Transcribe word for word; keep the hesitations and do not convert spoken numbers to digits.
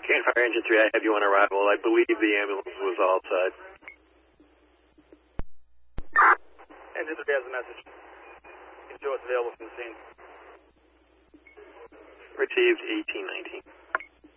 Canyon Fire Engine three, I have you on arrival. I believe the ambulance was outside. Engine three has a message. Can show what's available from the scene. Received eighteen nineteen.